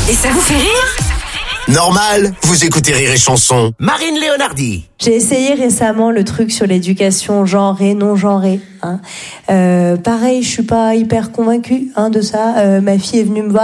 Et ça vous fait rire ? Normal, vous écoutez Rire et Chanson. Marine Léonardi. J'ai essayé récemment le truc sur l'éducation genrée, non genrée. Pareil, je suis pas hyper convaincue de ça. Ma fille est venue me voir.